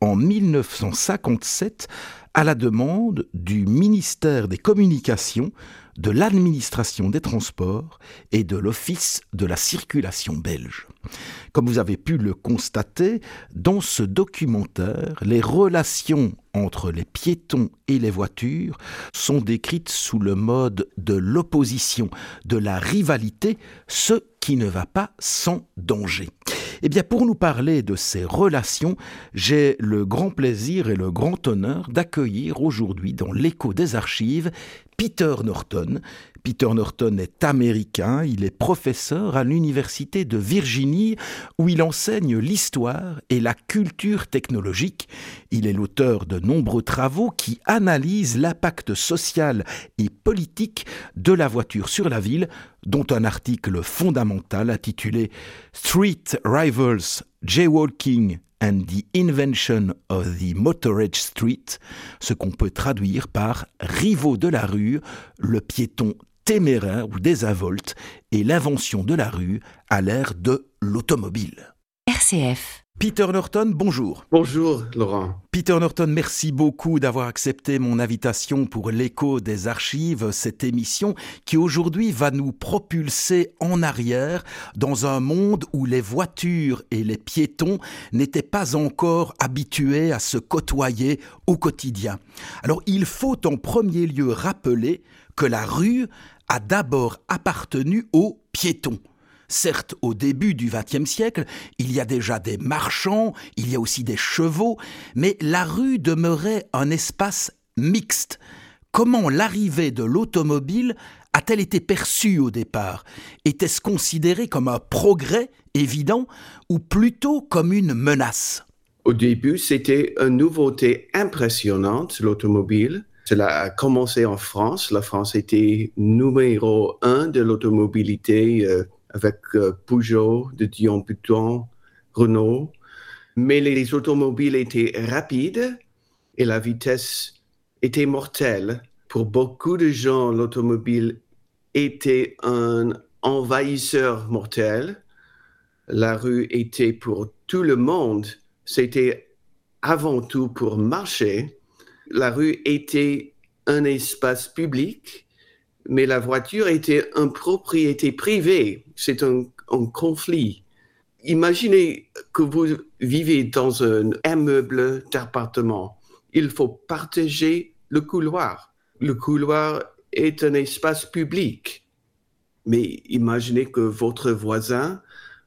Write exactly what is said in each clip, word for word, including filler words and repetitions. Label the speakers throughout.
Speaker 1: en dix-neuf cent cinquante-sept à la demande du ministère des Communications, de l'administration des transports et de l'Office de la circulation belge. Comme vous avez pu le constater, dans ce documentaire, les relations entre les piétons et les voitures sont décrites sous le mode de l'opposition, de la rivalité, ce qui ne va pas sans danger. Eh bien, pour nous parler de ces relations, j'ai le grand plaisir et le grand honneur d'accueillir aujourd'hui dans l'écho des archives Peter Norton. Peter Norton est américain, il est professeur à l'université de Virginie où il enseigne l'histoire et la culture technologique. Il est l'auteur de nombreux travaux qui analysent l'impact social et politique de la voiture sur la ville, dont un article fondamental intitulé Street Rivals, Jaywalking and the Invention of the Motorage Street, ce qu'on peut traduire par rivaux de la rue, le piéton téméraire ou désinvolte et l'invention de la rue à l'ère de l'automobile.
Speaker 2: R C F.
Speaker 1: Peter Norton, bonjour.
Speaker 3: Bonjour Laurent.
Speaker 1: Peter Norton, merci beaucoup d'avoir accepté mon invitation pour l'écho des archives, cette émission qui aujourd'hui va nous propulser en arrière dans un monde où les voitures et les piétons n'étaient pas encore habitués à se côtoyer au quotidien. Alors il faut en premier lieu rappeler que la rue a d'abord appartenu aux piétons. Certes, au début du vingtième siècle, il y a déjà des marchands, il y a aussi des chevaux, mais la rue demeurait un espace mixte. Comment l'arrivée de l'automobile a-t-elle été perçue au départ ? Était-ce considéré comme un progrès évident ou plutôt comme une menace ?
Speaker 3: Au début, c'était une nouveauté impressionnante, l'automobile. Cela a commencé en France. La France était numéro un de l'automobilité euh, avec euh, Peugeot, de Dion-Bouton, Renault. Mais les automobiles étaient rapides et la vitesse était mortelle. Pour beaucoup de gens, l'automobile était un envahisseur mortel. La rue était pour tout le monde. C'était avant tout pour marcher. La rue était un espace public, mais la voiture était une propriété privée. C'est un, un conflit. Imaginez que vous vivez dans un immeuble d'appartement. Il faut partager le couloir. Le couloir est un espace public. Mais imaginez que votre voisin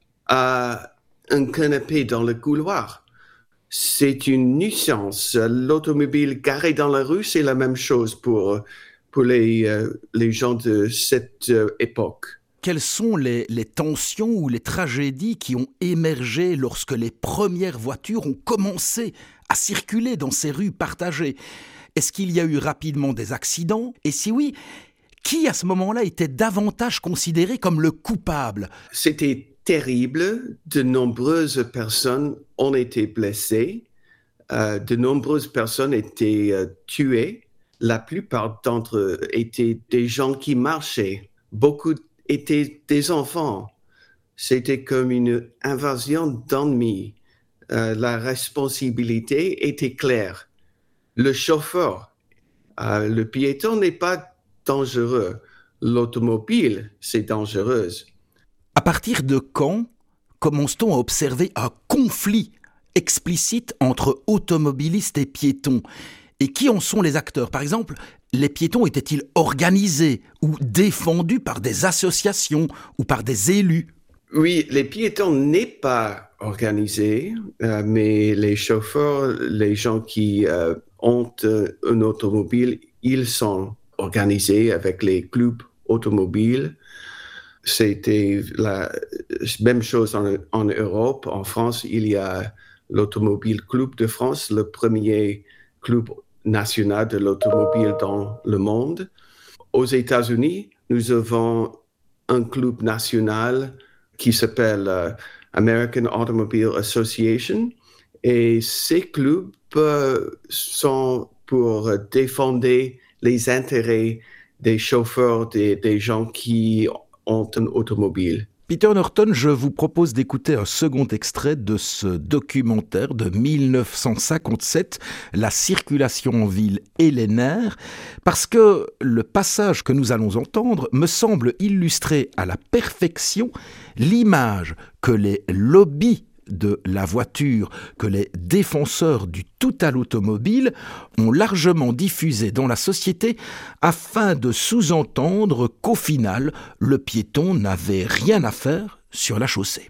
Speaker 3: a un canapé dans le couloir. C'est une nuisance. L'automobile garée dans la rue, c'est la même chose pour, pour les, euh, les gens de cette euh, époque.
Speaker 1: Quelles sont les, les tensions ou les tragédies qui ont émergé lorsque les premières voitures ont commencé à circuler dans ces rues partagées ? Est-ce qu'il y a eu rapidement des accidents ? Et si oui, qui à ce moment-là était davantage considéré comme le coupable ?
Speaker 3: C'était terrible. De nombreuses personnes ont été blessées. Euh, de nombreuses personnes étaient euh, tuées. La plupart d'entre eux étaient des gens qui marchaient. Beaucoup étaient des enfants. C'était comme une invasion d'ennemis. Euh, la responsabilité était claire. Le chauffeur, euh, le piéton n'est pas dangereux. L'automobile, c'est dangereuse.
Speaker 1: À partir de quand commence-t-on à observer un conflit explicite entre automobilistes et piétons ? Et qui en sont les acteurs ? Par exemple, les piétons étaient-ils organisés ou défendus par des associations ou par des élus ?
Speaker 3: Oui, les piétons n'est pas organisés, euh, mais les chauffeurs, les gens qui euh, ont euh, une automobile, ils sont organisés avec les clubs automobiles. C'était la même chose en, en Europe. En France, il y a l'Automobile Club de France, le premier club national de l'automobile dans le monde. Aux États-Unis, nous avons un club national qui s'appelle euh, American Automobile Association. Et ces clubs euh, sont pour défendre les intérêts des chauffeurs, des, des gens qui ont une automobile.
Speaker 1: Peter Norton, je vous propose d'écouter un second extrait de ce documentaire de mille neuf cent cinquante-sept, La circulation en ville et les nerfs, parce que le passage que nous allons entendre me semble illustrer à la perfection l'image que les lobbies de la voiture, que les défenseurs du tout à l'automobile ont largement diffusé dans la société afin de sous-entendre qu'au final, le piéton n'avait rien à faire sur la chaussée.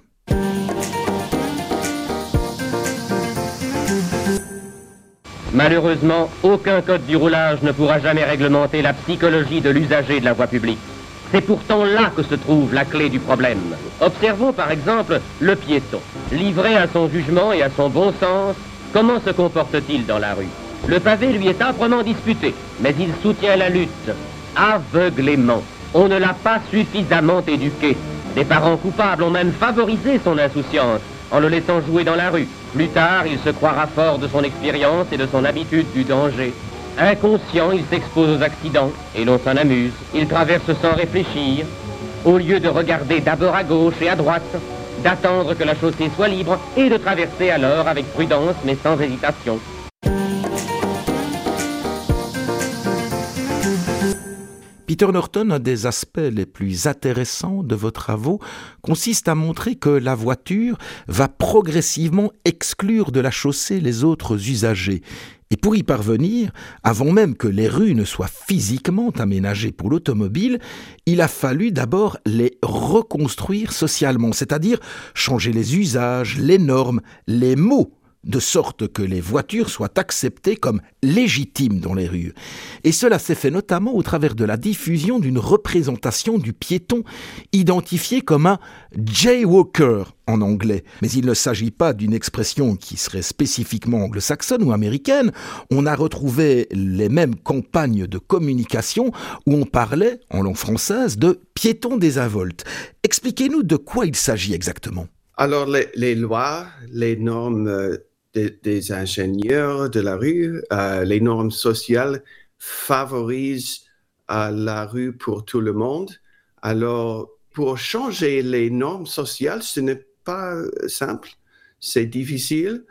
Speaker 2: Malheureusement, aucun code du roulage ne pourra jamais réglementer la psychologie de l'usager de la voie publique. C'est pourtant là que se trouve la clé du problème. Observons par exemple le piéton. Livré à son jugement et à son bon sens, comment se comporte-t-il dans la rue? Le pavé lui est âprement disputé, mais il soutient la lutte, aveuglément. On ne l'a pas suffisamment éduqué. Des parents coupables ont même favorisé son insouciance en le laissant jouer dans la rue. Plus tard, il se croira fort de son expérience et de son habitude du danger. Inconscient, il s'expose aux accidents et l'on s'en amuse. Il traverse sans réfléchir, au lieu de regarder d'abord à gauche et à droite, d'attendre que la chaussée soit libre et de traverser alors avec prudence mais sans hésitation.
Speaker 1: Peter Norton, un des aspects les plus intéressants de vos travaux consiste à montrer que la voiture va progressivement exclure de la chaussée les autres usagers. Et pour y parvenir, avant même que les rues ne soient physiquement aménagées pour l'automobile, il a fallu d'abord les reconstruire socialement, c'est-à-dire changer les usages, les normes, les mots, de sorte que les voitures soient acceptées comme légitimes dans les rues. Et cela s'est fait notamment au travers de la diffusion d'une représentation du piéton identifié comme un jaywalker en anglais. Mais il ne s'agit pas d'une expression qui serait spécifiquement anglo-saxonne ou américaine. On a retrouvé les mêmes campagnes de communication où on parlait, en langue française, de piéton désinvolte. Expliquez-nous de quoi il s'agit exactement.
Speaker 3: Alors, les, les lois, les normes euh, des, des ingénieurs de la rue, euh, les normes sociales favorisent euh, la rue pour tout le monde. Alors, pour changer les normes sociales, ce n'est pas simple, c'est difficile.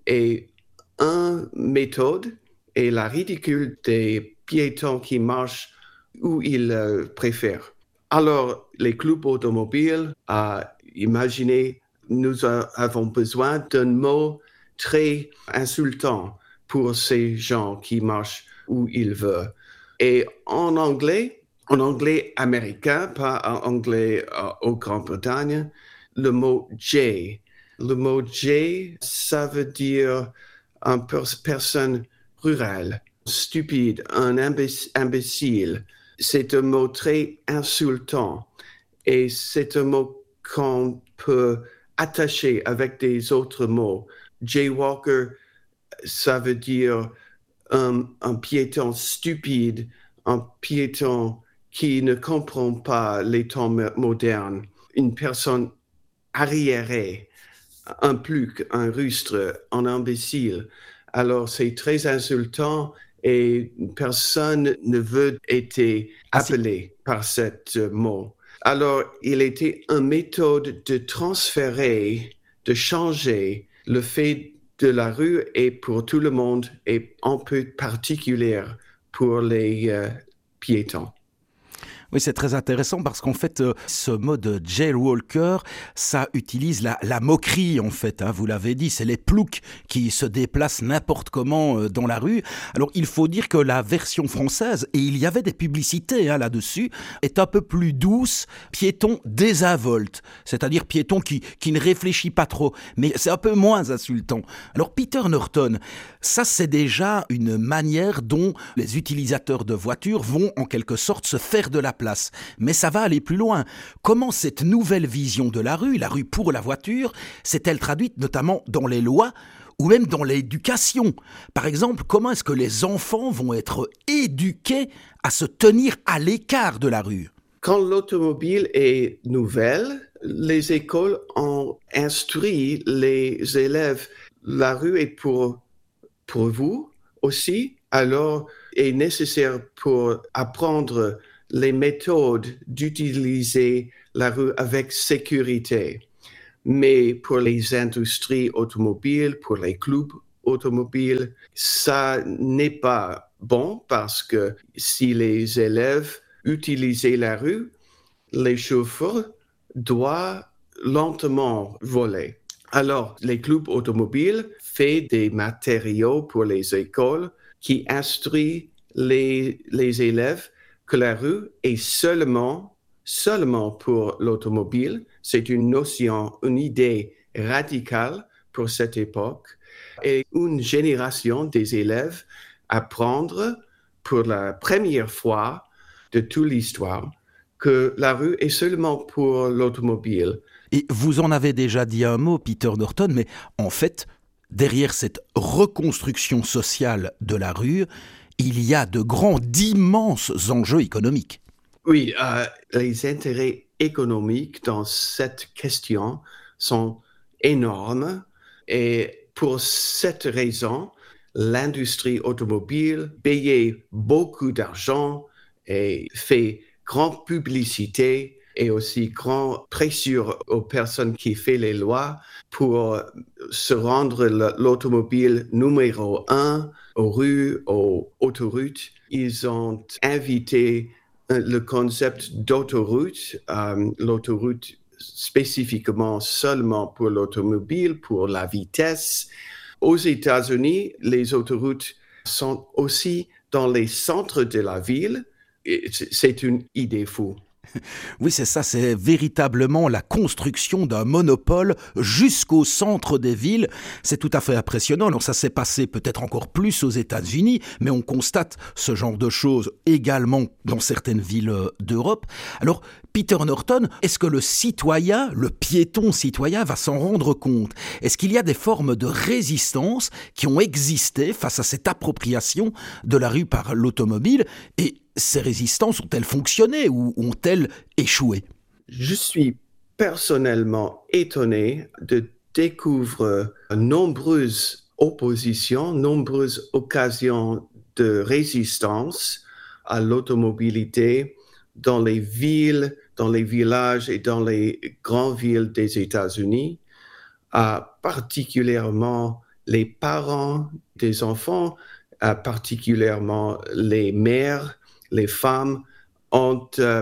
Speaker 3: Et une méthode est la ridicule des piétons qui marchent où ils euh, préfèrent. Alors, les clubs automobiles, euh, imaginez, nous avons besoin d'un mot très insultant pour ces gens qui marchent où ils veulent. Et en anglais, en anglais américain, pas en anglais euh, au Grande-Bretagne, le mot « jay ». Le mot « jay », ça veut dire une pers- personne rurale, stupide, un imbéc- imbécile. C'est un mot très insultant et c'est un mot qu'on peut attacher avec des autres mots. Jaywalker, ça veut dire un, un piéton stupide, un piéton qui ne comprend pas les temps modernes, une personne arriérée, un pluc, un rustre, un imbécile. Alors c'est très insultant et personne ne veut être appelé par ce mot. Alors, il était une méthode de transférer, de changer le fait de la rue et pour tout le monde et un peu particulier pour les euh, piétons.
Speaker 1: Oui, c'est très intéressant parce qu'en fait, euh, ce mode jaywalker, ça utilise la, la moquerie en fait, hein, vous l'avez dit, c'est les ploucs qui se déplacent n'importe comment euh, dans la rue. Alors, il faut dire que la version française, et il y avait des publicités hein, là-dessus, est un peu plus douce, piéton désinvolte, c'est-à-dire piéton qui, qui ne réfléchit pas trop, mais c'est un peu moins insultant. Alors, Peter Norton, ça c'est déjà une manière dont les utilisateurs de voitures vont en quelque sorte se faire de la place. Mais ça va aller plus loin. Comment cette nouvelle vision de la rue, la rue pour la voiture, s'est-elle traduite notamment dans les lois ou même dans l'éducation? Par exemple, comment est-ce que les enfants vont être éduqués à se tenir à l'écart de la rue?
Speaker 3: Quand l'automobile est nouvelle, les écoles ont instruit les élèves. La rue est pour, pour vous aussi, alors est nécessaire pour apprendre les méthodes d'utiliser la rue avec sécurité. Mais pour les industries automobiles, pour les clubs automobiles, ça n'est pas bon parce que si les élèves utilisaient la rue, les chauffeurs doivent lentement voler. Alors, les clubs automobiles font des matériaux pour les écoles qui instruisent les, les élèves que la rue est seulement, seulement pour l'automobile. C'est une notion, une idée radicale pour cette époque. Et une génération des élèves apprendre pour la première fois de toute l'histoire que la rue est seulement pour l'automobile.
Speaker 1: Et vous en avez déjà dit un mot, Peter Norton, mais en fait, derrière cette reconstruction sociale de la rue, il y a de grands, d'immenses enjeux économiques.
Speaker 3: Oui, euh, les intérêts économiques dans cette question sont énormes et pour cette raison, l'industrie automobile payait beaucoup d'argent et fait grande publicité et aussi grande pression aux personnes qui font les lois pour se rendre l'automobile numéro un aux rues, aux autoroutes. Ils ont invité le concept d'autoroute, euh, l'autoroute spécifiquement seulement pour l'automobile, pour la vitesse. Aux États-Unis, les autoroutes sont aussi dans les centres de la ville. C'est une idée fou.
Speaker 1: Oui, c'est ça, c'est véritablement la construction d'un monopole jusqu'au centre des villes. C'est tout à fait impressionnant. Alors ça s'est passé peut-être encore plus aux États-Unis, mais on constate ce genre de choses également dans certaines villes d'Europe. Alors, Peter Norton, est-ce que le citoyen, le piéton citoyen va s'en rendre compte? Est-ce qu'il y a des formes de résistance qui ont existé face à cette appropriation de la rue par l'automobile? Et ces résistances ont-elles fonctionné ou ont-elles échoué?
Speaker 3: Je suis personnellement étonné de découvrir nombreuses oppositions, nombreuses occasions de résistance à l'automobilité dans les villes, dans les villages et dans les grandes villes des États-Unis, euh, particulièrement les parents des enfants, euh, particulièrement les mères, les femmes ont euh,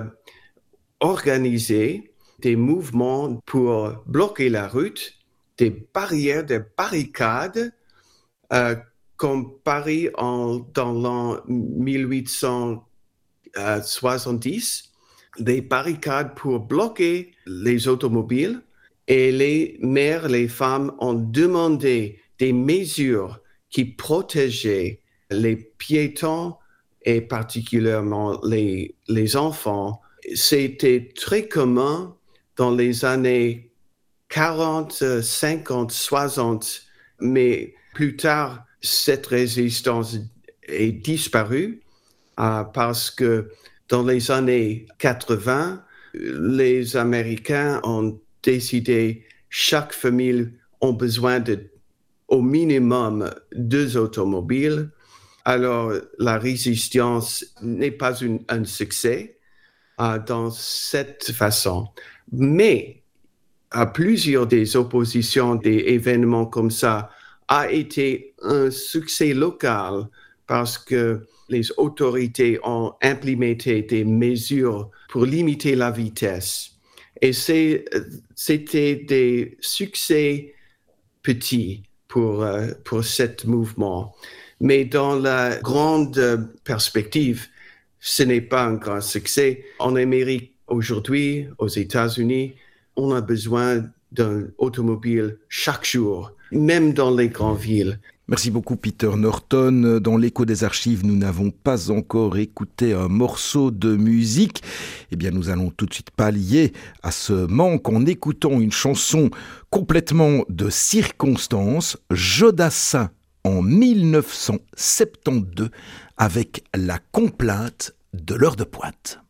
Speaker 3: organisé des mouvements pour bloquer la route, des barrières, des barricades, euh, comme Paris en, dans l'an mille huit cent soixante-dix, des barricades pour bloquer les automobiles et les mères, les femmes ont demandé des mesures qui protégeaient les piétons et particulièrement les, les enfants. C'était très commun dans les années quarante, cinquante, soixante, mais plus tard, cette résistance est disparue euh, parce que dans les années quatre-vingts, les Américains ont décidé que chaque famille a besoin de, au minimum, deux automobiles. Alors, la résistance n'est pas une, un succès euh, dans cette façon. Mais à plusieurs des oppositions, des événements comme ça, a été un succès local parce que les autorités ont implémenté des mesures pour limiter la vitesse. Et c'est, c'était des succès petits pour, euh, pour ce mouvement. Mais dans la grande perspective, ce n'est pas un grand succès. En Amérique, aujourd'hui, aux États-Unis, on a besoin d'un automobile chaque jour, même dans les grandes villes.
Speaker 1: Merci beaucoup Peter Norton. Dans l'écho des archives, nous n'avons pas encore écouté un morceau de musique. Eh bien, nous allons tout de suite pallier à ce manque en écoutant une chanson complètement de circonstance, Jodassin en mille neuf cent soixante-douze, avec la complainte de l'heure de pointe.